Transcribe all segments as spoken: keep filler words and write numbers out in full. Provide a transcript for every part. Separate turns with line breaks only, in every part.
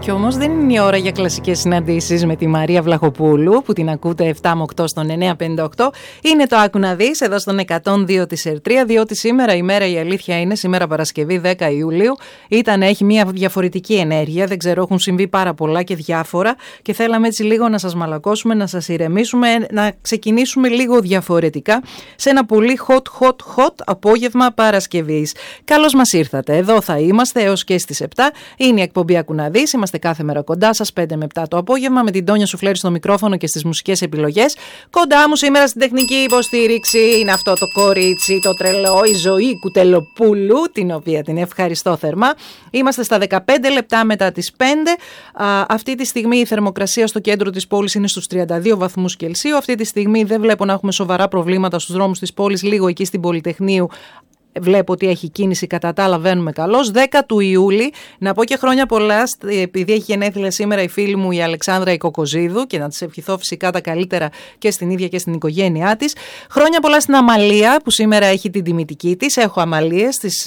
Κι όμως δεν είναι η ώρα για κλασικές συναντήσεις με τη Μαρία Βλαχοπούλου, που την ακούτε επτά με οκτώ στον εννιά πενήντα οκτώ. Είναι το Άκου να δεις εδώ στον εκατόν δύο της Ερτρία, διότι σήμερα η μέρα, η αλήθεια είναι, σήμερα Παρασκευή δέκα Ιουλίου, ήταν, έχει μια διαφορετική ενέργεια. Δεν ξέρω, έχουν συμβεί πάρα πολλά και διάφορα και θέλαμε έτσι λίγο να σας μαλακώσουμε, να σας ηρεμήσουμε, να ξεκινήσουμε λίγο διαφορετικά σε ένα πολύ hot, hot, hot απόγευμα Παρασκευής. Καλώς μας ήρθατε. Εδώ θα είμαστε έως και στις επτά. Είναι η εκπομπή Άκου να δεις. Είμαστε κάθε μέρα κοντά σας, πέντε με επτά το απόγευμα, με την Τόνια Σουφλέρη στο μικρόφωνο και στις μουσικές επιλογές. Κοντά μου σήμερα στην τεχνική υποστήριξη είναι αυτό το κορίτσι, το τρελό, η Ζωή Κουτελοπούλου, την οποία την ευχαριστώ θερμά. Είμαστε στα δεκαπέντε λεπτά μετά τις πέντε. Α, αυτή τη στιγμή η θερμοκρασία στο κέντρο της πόλης είναι στους τριάντα δύο βαθμούς Κελσίου. Αυτή τη στιγμή δεν βλέπω να έχουμε σοβαρά προβλήματα στους δρόμους της πόλης, λίγο εκεί στην Πολυτεχνείου. Βλέπω ότι έχει κίνηση, κατά τα άλλα βαίνουμε καλώς. δέκα του Ιούλη, να πω και χρόνια πολλά, επειδή έχει γενέθλια σήμερα η φίλη μου η Αλεξάνδρα η Κοκοζίδου, και να της ευχηθώ φυσικά τα καλύτερα και στην ίδια και στην οικογένειά της. Χρόνια πολλά στην Αμαλία που σήμερα έχει την τιμητική της. Έχω Αμαλίες, της,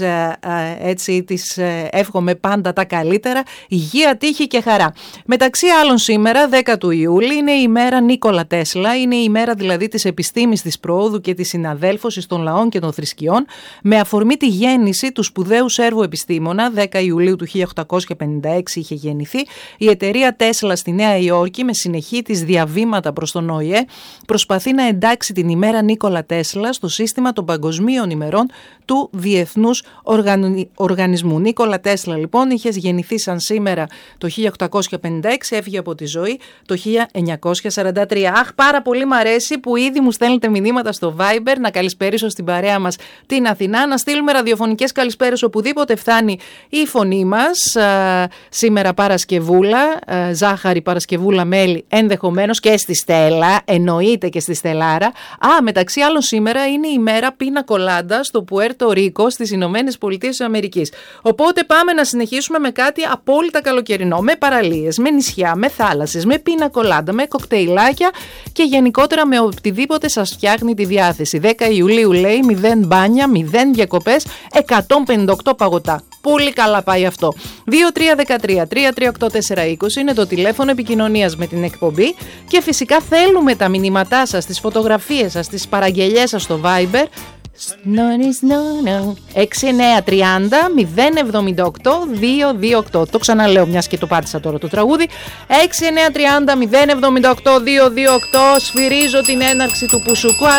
έτσι της εύχομαι πάντα τα καλύτερα, υγεία, τύχη και χαρά. Μεταξύ άλλων σήμερα, δέκα του Ιούλη, είναι η ημέρα Νίκολα Τέσλα, είναι η ημέρα δηλαδή της επιστήμης, της προόδου και της συναδέλφωσης των λαών και των θρησκειών. Με αφορμή τη γέννηση του σπουδαίου Σέρβου επιστήμονα, δέκα Ιουλίου του χίλια οκτακόσια πενήντα έξι είχε γεννηθεί, η εταιρεία Τέσλα στη Νέα Υόρκη, με συνεχή της διαβήματα προς τον Ο Η Ε, προσπαθεί να εντάξει την ημέρα Νίκολα Τέσλα στο σύστημα των παγκοσμίων ημερών του Διεθνούς Οργανι... Οργανισμού. Νίκολα Τέσλα λοιπόν είχε γεννηθεί σαν σήμερα το χίλια οκτακόσια πενήντα έξι, έφυγε από τη ζωή το χίλια εννιακόσια σαράντα τρία. Αχ, πάρα πολύ μ' αρέσει που ήδη μου στέλνετε μηνύματα στο Viber, να καλησπερίσω στην παρέα μας την Αθηνά, να στείλουμε ραδιοφωνικές καλησπέρες οπουδήποτε φτάνει η φωνή μας. Α, σήμερα Παρασκευούλα, α, ζάχαρη Παρασκευούλα μέλι, ενδεχομένως και στη Στέλλα, εννοείται και στη Στελάρα. Α, μεταξύ άλλων σήμερα είναι η μέρα πίνα κολάντα στο Πουέρτο Ρίκο στις Ηνωμένες Πολιτείες της Αμερικής. Οπότε πάμε να συνεχίσουμε με κάτι απόλυτα καλοκαιρινό, με παραλίες, με νησιά, με θάλασσες, με πίνα κολάντα, με κοκτέιλάκια και γενικότερα με οτιδήποτε σας φτιάχνει τη διάθεση. δέκα Ιουλίου λέει μηδέν μπάνια, μηδέν διακοπές, εκατόν πενήντα οκτώ παγωτά. Πολύ καλά πάει αυτό. δύο τρία ένα τρία τρία τρία οκτώ τέσσερα είκοσι είναι το τηλέφωνο επικοινωνίας με την εκπομπή και φυσικά θέλουμε τα μηνύματά σας, τις φωτογραφίες σας, τις παραγγελιές σας στο Viber. έξι εννιά τρία μηδέν μηδέν εβδομήντα οκτώ δύο δύο οκτώ. Το ξαναλέω μιας και το πάτησα τώρα το τραγούδι. έξι εννιά τρία μηδέν μηδέν εβδομήντα οκτώ δύο δύο οκτώ. Σφυρίζω την έναρξη του Πουσουκού.